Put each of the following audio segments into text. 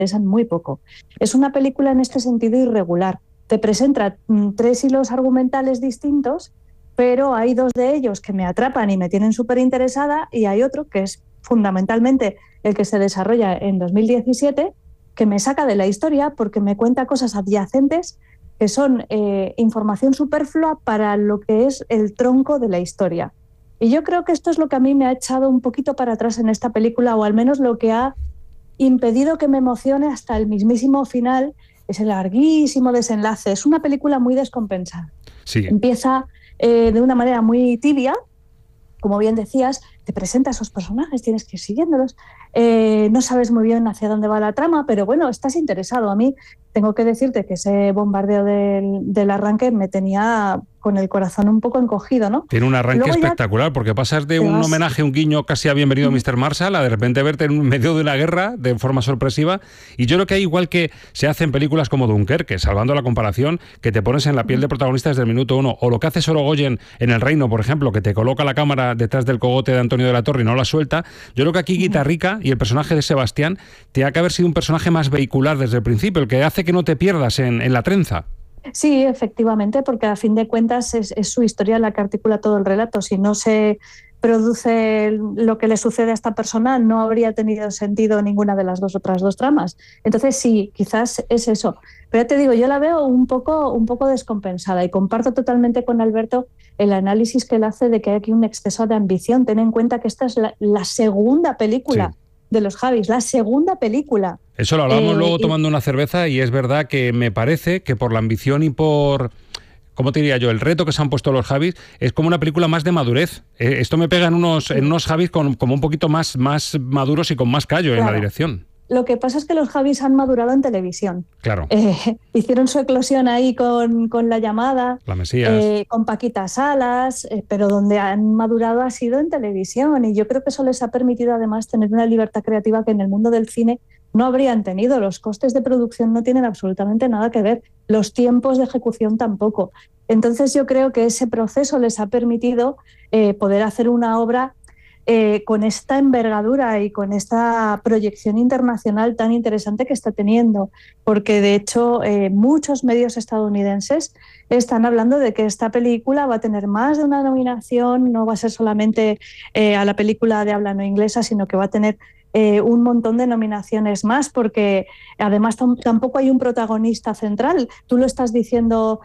interesan muy poco. Es una película en este sentido irregular. Te presenta 3 hilos argumentales distintos, pero hay 2 de ellos que me atrapan y me tienen súper interesada, y hay otro que es fundamentalmente el que se desarrolla en 2017, que me saca de la historia porque me cuenta cosas adyacentes que son información superflua para lo que es el tronco de la historia. Y yo creo que esto es lo que a mí me ha echado un poquito para atrás en esta película, o al menos lo que ha impedido que me emocione hasta el mismísimo final, ese larguísimo desenlace. Es una película muy descompensada. Sí. Empieza de una manera muy tibia, como bien decías, te presenta a esos personajes, tienes que ir siguiéndolos, no sabes muy bien hacia dónde va la trama, pero bueno, estás interesado. A mí tengo que decirte que ese bombardeo del arranque me tenía con el corazón un poco encogido, ¿no? Tiene un arranque espectacular, porque pasas de un homenaje, un guiño casi a Bienvenido Mr. Marshall, a de repente verte en medio de una guerra de forma sorpresiva. Y yo creo que hay, igual que se hace en películas como Dunkerque, salvando la comparación, que te pones en la piel de protagonista desde el minuto 1, o lo que hace Sorogoyen en El Reino, por ejemplo, que te coloca la cámara detrás del cogote de Antonio de la Torre y no la suelta. Yo creo que aquí Guitarrica y el personaje de Sebastián tiene que haber sido un personaje más vehicular desde el principio, el que hace que no te pierdas en la trenza. Sí, efectivamente, porque a fin de cuentas es su historia la que articula todo el relato. Si no se produce lo que le sucede a esta persona, no habría tenido sentido ninguna de las otras dos tramas. Entonces sí, quizás es eso. Pero ya te digo, yo la veo un poco descompensada, y comparto totalmente con Alberto el análisis que él hace de que hay aquí un exceso de ambición. Ten en cuenta que esta es la segunda película de los Javis, la segunda película. Eso lo hablamos luego tomando una cerveza, y es verdad que me parece que por la ambición y por, ¿cómo te diría yo?, el reto que se han puesto los Javis, es como una película más de madurez. Esto me pega en unos Javis como un poquito más maduros y con más callo, claro, en la dirección. Lo que pasa es que los Javis han madurado en televisión. Claro. Hicieron su eclosión ahí con La Llamada, La Mesías, con Paquita Salas, pero donde han madurado ha sido en televisión, y yo creo que eso les ha permitido además tener una libertad creativa que en el mundo del cine no habrían tenido. Los costes de producción no tienen absolutamente nada que ver, los tiempos de ejecución tampoco. Entonces yo creo que ese proceso les ha permitido poder hacer una obra con esta envergadura y con esta proyección internacional tan interesante que está teniendo, porque de hecho muchos medios estadounidenses están hablando de que esta película va a tener más de una nominación, no va a ser solamente a la película de habla no inglesa, sino que va a tener un montón de nominaciones más, porque además tampoco hay un protagonista central. Tú lo estás diciendo,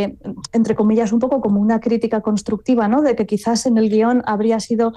entre comillas, un poco como una crítica constructiva, ¿no?, de que quizás en el guión habría sido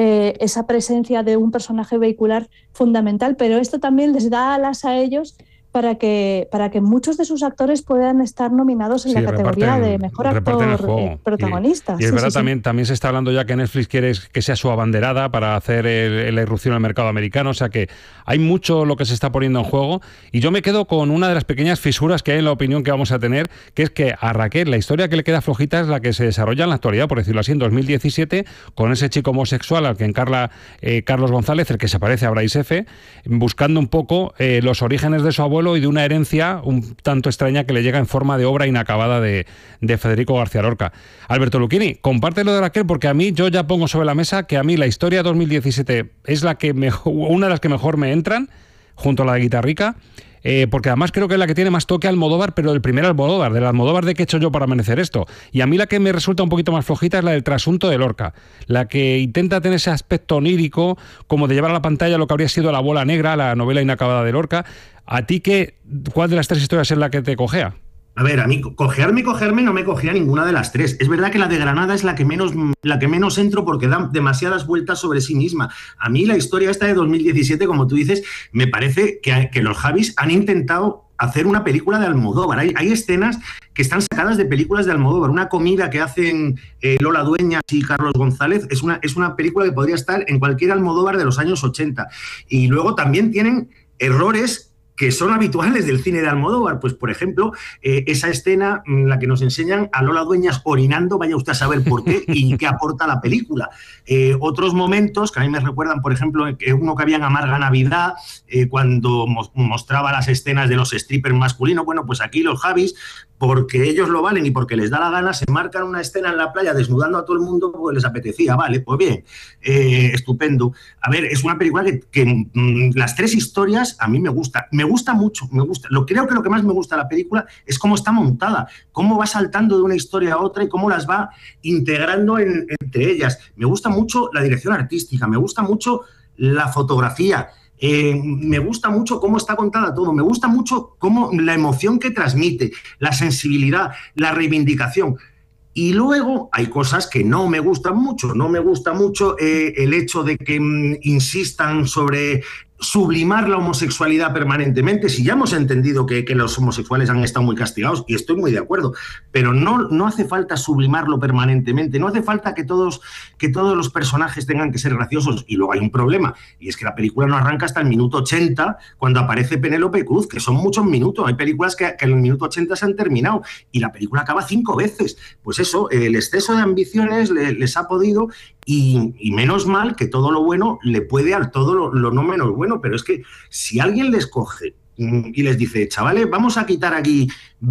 esa presencia de un personaje vehicular fundamental, pero esto también les da alas a ellos para que muchos de sus actores puedan estar nominados en la categoría de mejor actor protagonista. Y es verdad, también se está hablando ya que Netflix quiere que sea su abanderada para hacer la irrupción al mercado americano, o sea que hay mucho lo que se está poniendo en juego, y yo me quedo con una de las pequeñas fisuras que hay en la opinión que vamos a tener, que es que a Raquel la historia que le queda flojita es la que se desarrolla en la actualidad, por decirlo así, en 2017, con ese chico homosexual al que encarna Carlos González, el que se parece a Bryce F., buscando un poco los orígenes de su abuelo y de una herencia un tanto extraña que le llega en forma de obra inacabada de Federico García Lorca. Alberto Lucchini, comparte lo de Raquel, porque a mí, yo ya pongo sobre la mesa que a mí la historia 2017 es una de las que mejor me entran, junto a la de Guitarrica, porque además creo que es la que tiene más toque Almodóvar, pero del primer Almodóvar, del Almodóvar de qué he hecho yo para merecer esto. Y a mí la que me resulta un poquito más flojita es la del trasunto de Lorca, la que intenta tener ese aspecto onírico, como de llevar a la pantalla lo que habría sido La bola negra, la novela inacabada de Lorca. ¿A ti cuál de las tres historias es la que te cojea? A ver, a mí cogerme no me cogía ninguna de las tres. Es verdad que la de Granada es la que menos entro, porque da demasiadas vueltas sobre sí misma. A mí la historia esta de 2017, como tú dices, me parece que los Javis han intentado hacer una película de Almodóvar. Hay escenas que están sacadas de películas de Almodóvar. Una comida que hacen Lola Dueñas y Carlos González es una película que podría estar en cualquier Almodóvar de los años 80. Y luego también tienen errores que son habituales del cine de Almodóvar. Pues, por ejemplo, esa escena en la que nos enseñan a Lola Dueñas orinando, vaya usted a saber por qué y qué aporta la película. Otros momentos que a mí me recuerdan, por ejemplo, uno que había en Amarga Navidad, cuando mostraba las escenas de los strippers masculinos. Bueno, pues aquí los Javis, porque ellos lo valen y porque les da la gana, se marcan una escena en la playa desnudando a todo el mundo porque les apetecía. Vale, pues bien, estupendo. A ver, es una película que las tres historias a mí me gustan. Me gusta mucho, me gusta. Creo que lo que más me gusta de la película es cómo está montada, cómo va saltando de una historia a otra y cómo las va integrando entre ellas. Me gusta mucho la dirección artística, me gusta mucho la fotografía, me gusta mucho cómo está contada todo, me gusta mucho cómo la emoción que transmite, la sensibilidad, la reivindicación. Y luego hay cosas que no me gustan mucho. No me gusta mucho el hecho de que insistan sobre sublimar la homosexualidad permanentemente. Si ya hemos entendido que los homosexuales han estado muy castigados, y estoy muy de acuerdo, pero no hace falta sublimarlo permanentemente, no hace falta que todos los personajes tengan que ser graciosos. Y luego hay un problema, y es que la película no arranca hasta el minuto 80, cuando aparece Penélope Cruz, que son muchos minutos. Hay películas que en el minuto 80 se han terminado, y la película acaba 5 veces. Pues eso, el exceso de ambiciones les ha podido, y menos mal que todo lo bueno le puede al todo lo no menos bueno. Pero es que si alguien les coge y les dice, chavales, vamos a quitar aquí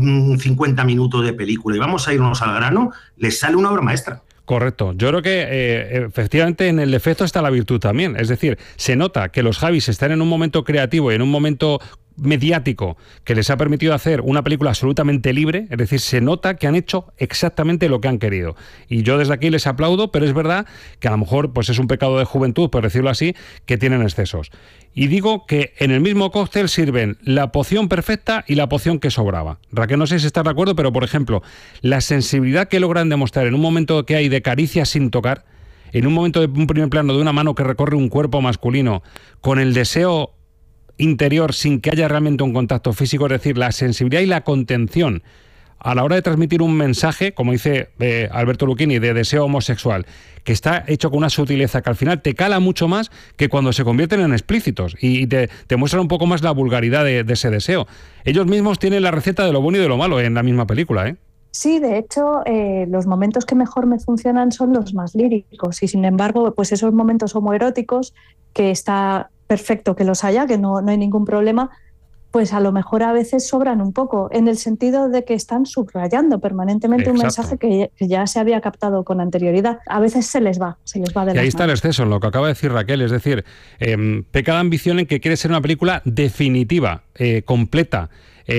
50 minutos de película y vamos a irnos al grano, les sale una obra maestra. Correcto. Yo creo que efectivamente en el defecto está la virtud también. Es decir, se nota que los Javis están en un momento creativo y en un momento mediático que les ha permitido hacer una película absolutamente libre, es decir, se nota que han hecho exactamente lo que han querido. Y yo desde aquí les aplaudo, pero es verdad que a lo mejor pues es un pecado de juventud, por decirlo así, que tienen excesos. Y digo que en el mismo cóctel sirven la poción perfecta y la poción que sobraba. Raquel, no sé si estás de acuerdo, pero por ejemplo, la sensibilidad que logran demostrar en un momento que hay de caricias sin tocar, en un momento de un primer plano de una mano que recorre un cuerpo masculino, con el deseo interior sin que haya realmente un contacto físico, es decir, la sensibilidad y la contención a la hora de transmitir un mensaje, como dice Alberto Lucchini, de deseo homosexual, que está hecho con una sutileza que al final te cala mucho más que cuando se convierten en explícitos y te muestran un poco más la vulgaridad de ese deseo. Ellos mismos tienen la receta de lo bueno y de lo malo en la misma película, ¿eh? Sí, de hecho, los momentos que mejor me funcionan son los más líricos y, sin embargo, pues esos momentos homoeróticos, que está perfecto que los haya, que no hay ningún problema, pues a lo mejor a veces sobran un poco, en el sentido de que están subrayando permanentemente un mensaje que ya se había captado con anterioridad. A veces se les va de las manos. Y ahí está el exceso, en lo que acaba de decir Raquel, es decir, peca de ambición en que quiere ser una película definitiva, completa,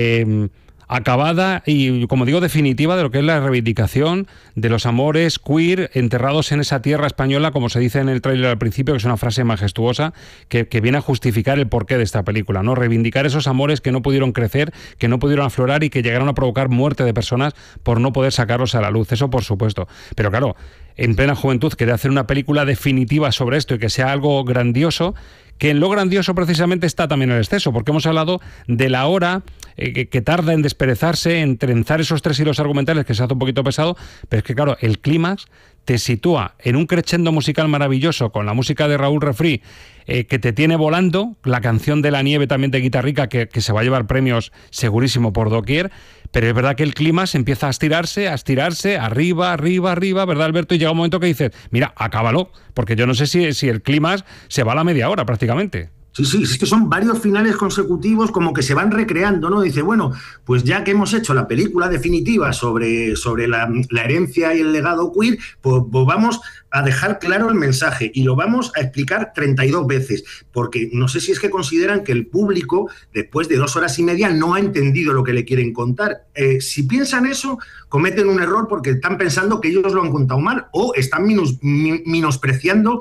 acabada y, como digo, definitiva de lo que es la reivindicación de los amores queer enterrados en esa tierra española, como se dice en el tráiler al principio, que es una frase majestuosa que viene a justificar el porqué de esta película, ¿no? Reivindicar esos amores que no pudieron crecer, que no pudieron aflorar y que llegaron a provocar muerte de personas por no poder sacarlos a la luz. Eso por supuesto. Pero claro, en plena juventud querer hacer una película definitiva sobre esto y que sea algo grandioso, que en lo grandioso precisamente está también el exceso, porque hemos hablado de la hora que tarda en desperezarse, en trenzar esos 3 hilos argumentales, que se hace un poquito pesado, pero es que claro, el clímax te sitúa en un crescendo musical maravilloso con la música de Raúl Refri, que te tiene volando, la canción de La Nieve también de Guitarrica, que se va a llevar premios segurísimo por doquier, pero es verdad que el clímax empieza a estirarse, arriba, ¿verdad, Alberto? Y llega un momento que dices, mira, acábalo, porque yo no sé si el clímax se va a la media hora prácticamente. Sí, es que son varios finales consecutivos como que se van recreando, ¿no? Dice, bueno, pues ya que hemos hecho la película definitiva sobre la herencia y el legado queer, pues vamos a dejar claro el mensaje y lo vamos a explicar 32 veces, porque no sé si es que consideran que el público, después de 2 horas y media, no ha entendido lo que le quieren contar. Si piensan eso, cometen un error porque están pensando que ellos lo han contado mal o están menospreciando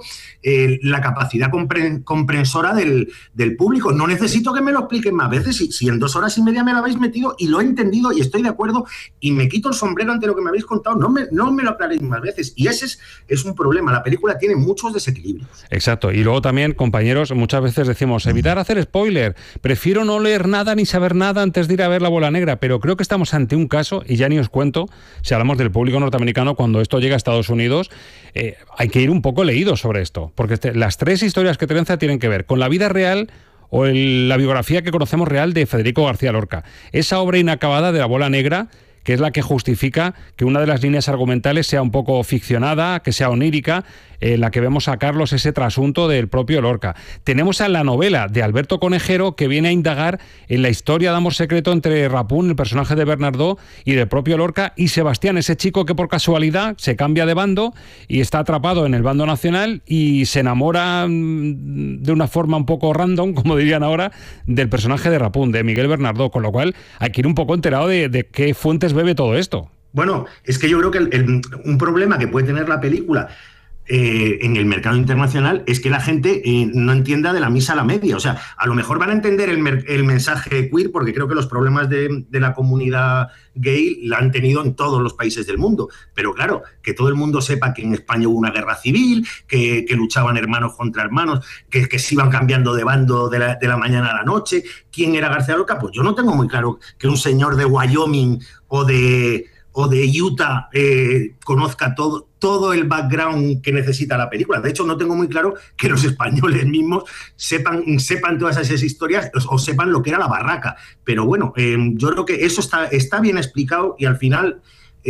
la capacidad comprensora del público. No necesito que me lo expliquen más veces, si en 2 horas y media me lo habéis metido y lo he entendido y estoy de acuerdo y me quito el sombrero ante lo que me habéis contado, no me lo aclaréis más veces. Y ese es un problema. La película tiene muchos desequilibrios. Exacto. Y luego también, compañeros, muchas veces decimos, evitar hacer spoiler. Prefiero no leer nada ni saber nada antes de ir a ver La Bola Negra, pero creo que estamos ante un caso, y ya ni os cuento, si hablamos del público norteamericano, cuando esto llega a Estados Unidos, hay que ir un poco leído sobre esto, porque las 3 historias que trenza tienen que ver con la vida real o la biografía que conocemos real de Federico García Lorca. Esa obra inacabada de La Bola Negra, que es la que justifica que una de las líneas argumentales sea un poco ficcionada, que sea onírica, en la que vemos a Carlos ese trasunto del propio Lorca. Tenemos a la novela de Alberto Conejero, que viene a indagar en la historia de amor secreto entre Rapún, el personaje de Bernardó, y del propio Lorca, y Sebastián, ese chico que por casualidad se cambia de bando y está atrapado en el bando nacional y se enamora de una forma un poco random, como dirían ahora, del personaje de Rapún, de Miguel Bernardó, con lo cual hay que ir un poco enterado de qué fuentes bebe todo esto. Bueno, es que yo creo que un problema que puede tener la película en el mercado internacional es que la gente no entienda de la misa a la media. O sea, a lo mejor van a entender el mensaje queer, porque creo que los problemas de la comunidad gay la han tenido en todos los países del mundo. Pero claro, que todo el mundo sepa que en España hubo una guerra civil, que luchaban hermanos contra hermanos, que se iban cambiando de bando de la mañana a la noche. ¿Quién era García Lorca? Pues yo no tengo muy claro que un señor de Wyoming o de Utah conozca todo el background que necesita la película. De hecho, no tengo muy claro que los españoles mismos sepan todas esas historias o sepan lo que era la barraca. Pero bueno, yo creo que eso está bien explicado, y al final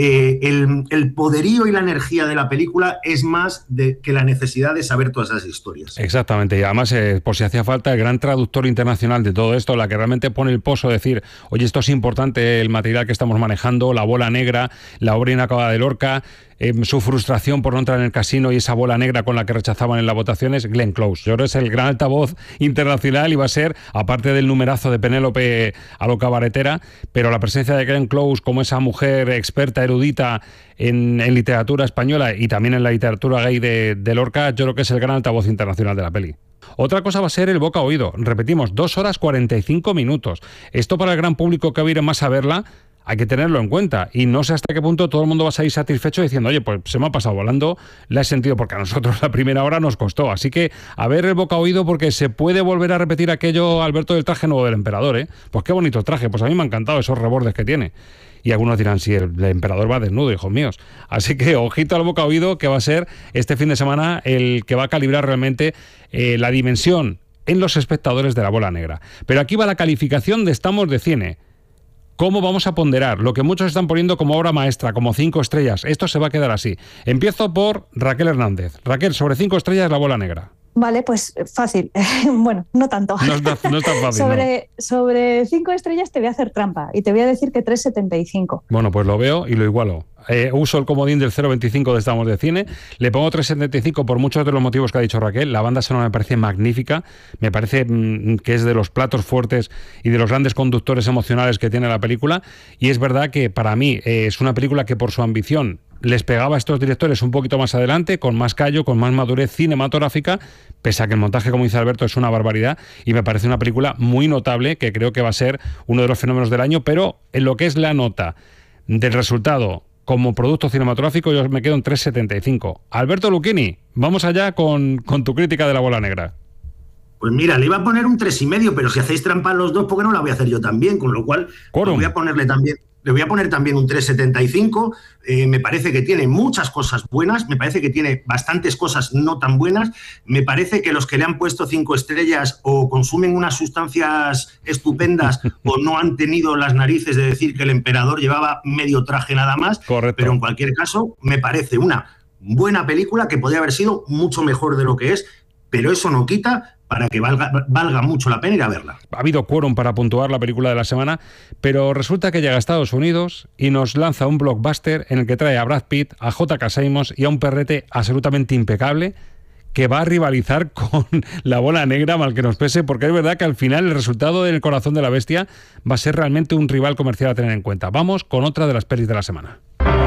el poderío y la energía de la película es más que la necesidad de saber todas esas historias. Exactamente, y además, por si hacía falta, el gran traductor internacional de todo esto, la que realmente pone el pozo, decir, oye, esto es importante, el material que estamos manejando, la bola negra, la obra inacabada de Lorca, su frustración por no entrar en el casino y esa bola negra con la que rechazaban en las votaciones, Glenn Close. Yo creo que es el gran altavoz internacional y va a ser, aparte del numerazo de Penélope a lo cabaretera, pero la presencia de Glenn Close como esa mujer experta, erudita en literatura española y también en la literatura gay de Lorca, yo creo que es el gran altavoz internacional de la peli. Otra cosa va a ser el boca a oído. Repetimos, 2 horas 45 minutos. Esto para el gran público que va a ir más a verla, hay que tenerlo en cuenta, y no sé hasta qué punto todo el mundo va a salir satisfecho diciendo, oye, pues se me ha pasado volando, la he sentido, porque a nosotros la primera hora nos costó. Así que a ver el boca a oído, porque se puede volver a repetir aquello, Alberto, del traje nuevo del emperador, ¿eh? Pues qué bonito traje, pues a mí me ha encantado esos rebordes que tiene. Y algunos dirán, si el emperador va desnudo, hijos míos. Así que ojito al boca a oído, que va a ser este fin de semana el que va a calibrar realmente la dimensión en los espectadores de la bola negra. Pero aquí va la calificación de Estamos de Cine. ¿Cómo vamos a ponderar? Lo que muchos están poniendo como obra maestra, como 5 estrellas. Esto se va a quedar así. Empiezo por Raquel Hernández. Raquel, sobre 5 estrellas, la bola negra. Vale, pues fácil. Bueno, no tanto. No es tan fácil. Sobre 5 estrellas te voy a hacer trampa y te voy a decir que 3,75. Bueno, pues lo veo y lo igualo. Uso el comodín del 0,25 de Estamos de Cine. Le pongo 3,75 por muchos de los motivos que ha dicho Raquel. La banda sonora me parece magnífica. Me parece que es de los platos fuertes y de los grandes conductores emocionales que tiene la película. Y es verdad que para mí es una película que por su ambición les pegaba a estos directores un poquito más adelante, con más callo, con más madurez cinematográfica, pese a que el montaje, como dice Alberto, es una barbaridad, y me parece una película muy notable, que creo que va a ser uno de los fenómenos del año. Pero en lo que es la nota del resultado como producto cinematográfico, yo me quedo en 3,75. Alberto Lucchini, vamos allá con tu crítica de la bola negra. Pues mira, le iba a poner un 3,5, pero si hacéis trampa los dos, ¿por qué no la voy a hacer yo también? Con lo cual, le voy a poner también un 3,75. Me parece que tiene muchas cosas buenas, me parece que tiene bastantes cosas no tan buenas. Me parece que los que le han puesto 5 estrellas o consumen unas sustancias estupendas o no han tenido las narices de decir que el emperador llevaba medio traje nada más. Correcto. Pero en cualquier caso, me parece una buena película que podría haber sido mucho mejor de lo que es, pero eso no quita para que valga mucho la pena ir a verla. Ha habido quórum para puntuar la película de la semana, pero resulta que llega a Estados Unidos y nos lanza un blockbuster en el que trae a Brad Pitt, a J.K. Simmons y a un perrete absolutamente impecable que va a rivalizar con la bola negra, mal que nos pese, porque es verdad que al final el resultado del Corazón de la Bestia va a ser realmente un rival comercial a tener en cuenta. Vamos con otra de las pelis de la semana.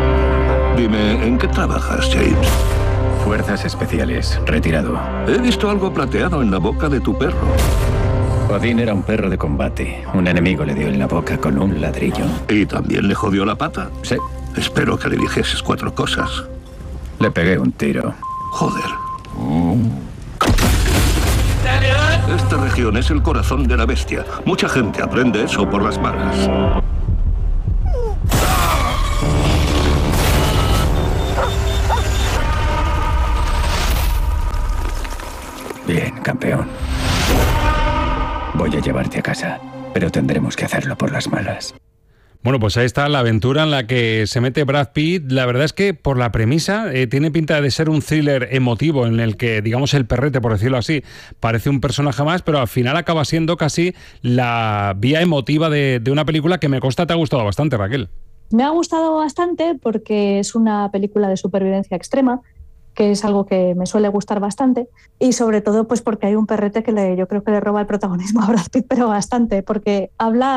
Dime, ¿en qué trabajas, James? Fuerzas especiales, retirado. He visto algo plateado en la boca de tu perro. Odín era un perro de combate. Un enemigo le dio en la boca con un ladrillo. ¿Y también le jodió la pata? Sí. Espero que le dijeses 4 cosas. Le pegué un tiro. Joder. Esta región es el corazón de la bestia. Mucha gente aprende eso por las malas. Bien, campeón. Voy a llevarte a casa, pero tendremos que hacerlo por las malas. Bueno, pues ahí está la aventura en la que se mete Brad Pitt. La verdad es que por la premisa tiene pinta de ser un thriller emotivo en el que, digamos, el perrete, por decirlo así, parece un personaje más, pero al final acaba siendo casi la vía emotiva de una película que me consta te ha gustado bastante, Raquel. Me ha gustado bastante porque es una película de supervivencia extrema, que es algo que me suele gustar bastante, y sobre todo pues porque hay un perrete que yo creo que le roba el protagonismo a Brad Pitt, pero bastante, porque habla